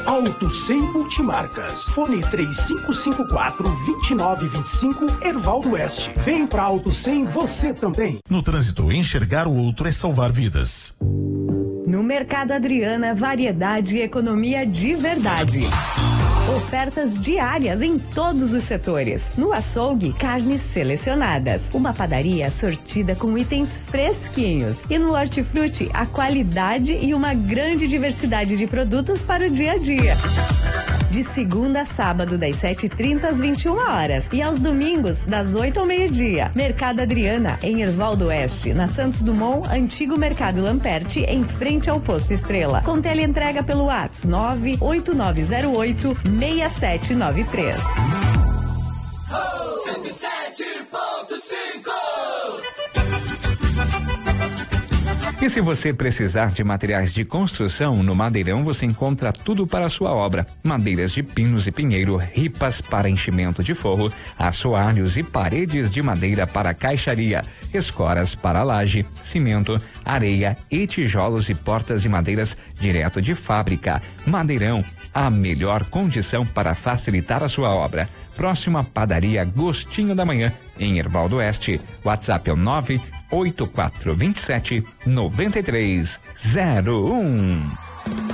Auto 100 Multimarcas. Fone 3554-2925, Hervaldo Oeste. Vem pra Auto 100 você também. No trânsito, enxergar o outro é salvar vidas. No Mercado Adriana, variedade e economia de verdade. Ofertas diárias em todos os setores. No açougue, carnes selecionadas. Uma padaria sortida com itens fresquinhos. E no hortifruti, a qualidade e uma grande diversidade de produtos para o dia a dia. De segunda a sábado, das 7h30 às 21h. E aos domingos, das 8 ao meio-dia. Mercado Adriana, em Hervaldo Oeste, na Santos Dumont, antigo Mercado Lamperti, em frente ao Posto Estrela. Com teleentrega pelo WhatsApp 98908-6793. 107.5. E se você precisar de materiais de construção, no Madeirão você encontra tudo para a sua obra. Madeiras de pinos e pinheiro, ripas para enchimento de forro, assoalhos e paredes de madeira para caixaria, escoras para laje, cimento, areia e tijolos e portas e madeiras direto de fábrica. Madeirão, a melhor condição para facilitar a sua obra. Próxima padaria Gostinho da Manhã, em Hervaldo Oeste. WhatsApp é o 98427-9301.